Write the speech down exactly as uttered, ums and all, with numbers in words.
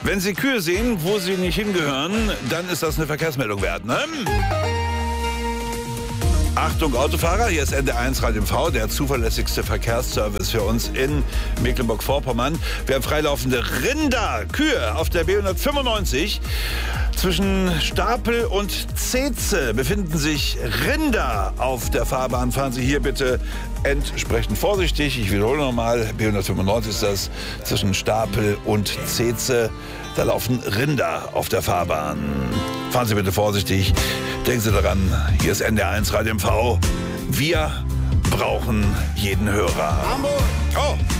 Wenn Sie Kühe sehen, wo sie nicht hingehören, dann ist das eine Verkehrsmeldung wert, ne? Achtung Autofahrer, hier ist N D R eins Radio M V, der zuverlässigste Verkehrsservice für uns in Mecklenburg-Vorpommern. Wir haben freilaufende Rinder, Kühe auf der B hundertfünfundneunzig. Zwischen Stapel und Zeze befinden sich Rinder auf der Fahrbahn. Fahren Sie hier bitte entsprechend vorsichtig. Ich wiederhole nochmal, B hundertfünfundneunzig ist das, zwischen Stapel und Zeze. Da laufen Rinder auf der Fahrbahn. Fahren Sie bitte vorsichtig. Denken Sie daran, hier ist N D R eins Radio M V. Wir brauchen jeden Hörer. Hamburg! Oh!